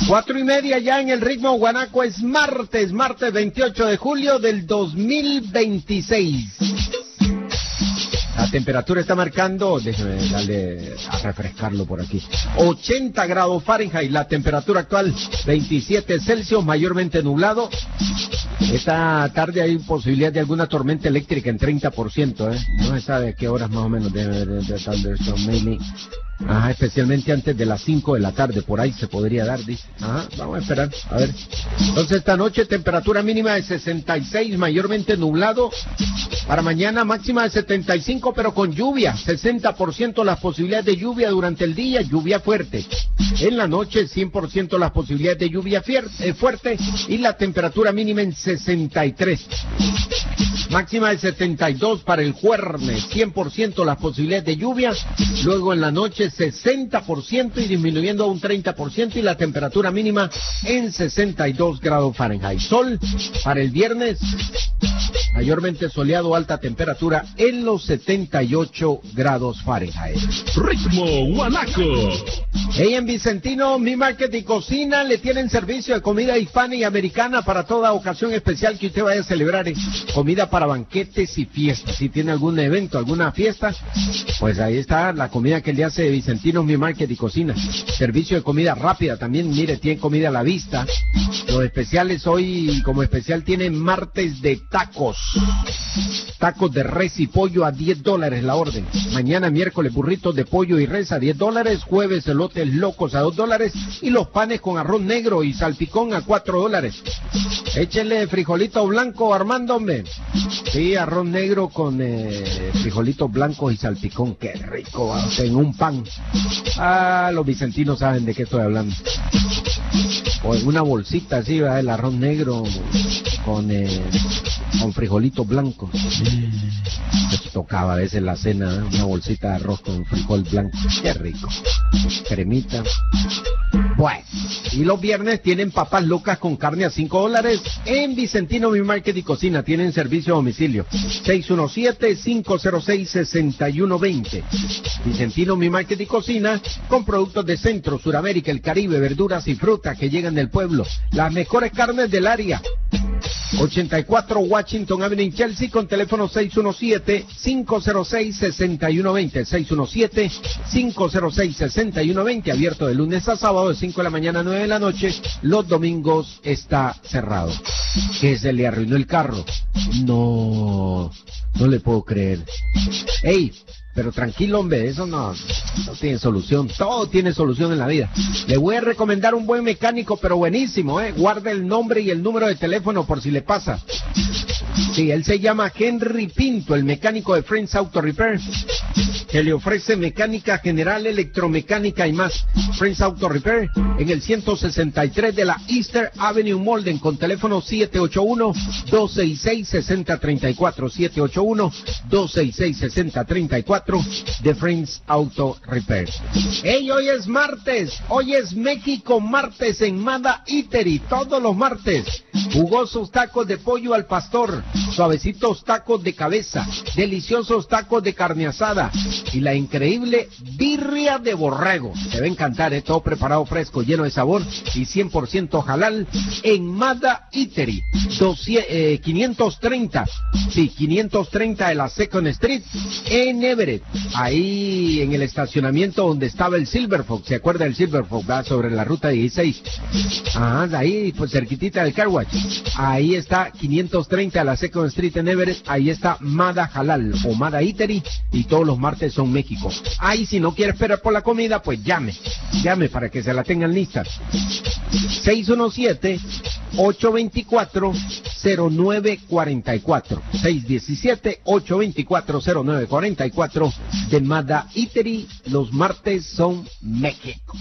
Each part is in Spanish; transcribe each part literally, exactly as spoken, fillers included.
Cuatro y media ya en el ritmo guanaco, es martes, martes veintiocho de julio del dos mil veintiséis. La temperatura está marcando, déjeme darle a refrescarlo por aquí, ochenta grados Fahrenheit, la temperatura actual veintisiete Celsius, mayormente nublado. Esta tarde hay posibilidad de alguna tormenta eléctrica en treinta por ciento, ¿eh? No se sabe a qué horas más o menos debe de, de thunderstorm, mainly. Ajá, especialmente antes de las cinco de la tarde, por ahí se podría dar, dice. Ajá, vamos a esperar, a ver. Entonces esta noche temperatura mínima de sesenta y seis, mayormente nublado. Para mañana máxima de setenta y cinco, pero con lluvia, sesenta por ciento las posibilidades de lluvia durante el día, lluvia fuerte. En la noche cien por ciento las posibilidades de lluvia fier, eh, fuerte, y la temperatura mínima en sesenta y tres. Máxima de setenta y dos para el jueves, cien por ciento las posibilidades de lluvia, luego en la noche sesenta por ciento y disminuyendo a un treinta por ciento, y la temperatura mínima en sesenta y dos grados Fahrenheit. Sol para el viernes, mayormente soleado, alta temperatura en los setenta y ocho grados Fahrenheit. Ritmo guanaco. Hey, en Vicentino, Mi Market y Cocina le tienen servicio de comida hispana y americana para toda ocasión especial que usted vaya a celebrar. ¿eh? Comida para banquetes y fiestas. Si tiene algún evento, alguna fiesta, pues ahí está la comida que le hace Vicentino, Mi Market y Cocina. Servicio de comida rápida también, mire, tiene comida a la vista. Los especiales hoy, como especial, tienen martes de tacos. Tacos de res y pollo a diez dólares la orden. Mañana miércoles burritos de pollo y res a diez dólares. Jueves elotes locos a dos dólares. Y los panes con arroz negro y salpicón a cuatro dólares. Échenle frijolito blanco, Armando, hombre. Sí, arroz negro con eh, frijolitos blancos y salpicón. Qué rico, en un pan. Ah, los vicentinos saben de qué estoy hablando. O en una bolsita así, ¿verdad? El arroz negro con, eh, con frijolitos blancos. Mm. Tocaba a veces la cena, ¿eh? Una bolsita de arroz con frijol blanco. Qué rico. Cremita. Bueno, y los viernes tienen papas locas con carne a cinco dólares en Vicentino, Mi Market y Cocina. Tienen servicio a domicilio. seis uno siete, cinco cero seis, seis uno dos cero. Vicentino, Mi Market y Cocina, con productos de Centro, Suramérica, el Caribe, verduras y frutas que llegan del pueblo. Las mejores carnes del área. ochenta y cuatro Washington Avenue en Chelsea, con teléfono seis uno siete, cinco cero seis, seis uno dos cero, seis uno siete, cinco cero seis, seis uno dos cero, abierto de lunes a sábado de cinco de la mañana a nueve de la noche, los domingos está cerrado. ¿Que se le arruinó el carro? No, no le puedo creer. ¡Ey! Pero tranquilo, hombre, eso no, no tiene solución. Todo tiene solución en la vida. Le voy a recomendar un buen mecánico, pero buenísimo, ¿eh? Guarde el nombre y el número de teléfono por si le pasa. Sí, él se llama Henry Pinto, el mecánico de Friends Auto Repair, que le ofrece mecánica general, electromecánica y más. Friends Auto Repair, en el ciento sesenta y tres de la Easter Avenue Molden, con teléfono siete ocho uno, dos seis seis, seis cero tres cuatro, siete ocho uno, dos seis seis, seis cero tres cuatro, de Friends Auto Repair. Hey, hoy es martes, hoy es México martes en Mada Eatery, todos los martes. Jugosos tacos de pollo al pastor, suavecitos tacos de cabeza, deliciosos tacos de carne asada y la increíble birria de borrego. Te va a encantar, ¿eh? Todo preparado fresco, lleno de sabor y cien por ciento halal en Mada Eatery, eh, quinientos treinta, sí, quinientos treinta de la Second Street en Everett, ahí en el estacionamiento donde estaba el Silver Fox. ¿Se acuerda del Silver Fox? Va sobre la ruta dieciséis. Ah, ahí, pues cerquitita del Car Wash. Ahí está quinientos treinta de la Second Street en Everett. Ahí está Mada Halal o Mada Eatery, y todos los martes son México. Ahí, si no quiere esperar por la comida, pues llame. Llame para que se la tengan lista. seis uno siete, ocho dos cuatro, cero nueve cuatro cuatro. seis uno siete, ocho dos cuatro, cero nueve cuatro cuatro de Mada Eatery. Los martes son México.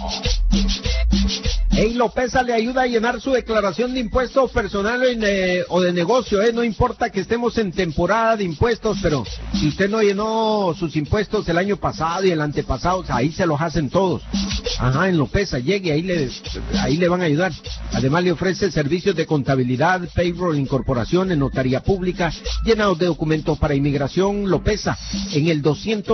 Hey, Lopeza le ayuda a llenar su declaración de impuestos personales eh, o de negocio, eh. No importa que estemos en temporada de impuestos, pero si usted no llenó sus impuestos el año pasado y el antepasado, ahí se los hacen todos. Ajá, en Lopeza, llegue, ahí le, ahí le van a ayudar. Además le ofrece servicios de contabilidad, payroll, incorporación, en notaría pública, llenados de documentos para inmigración. Lopeza, en el doscientos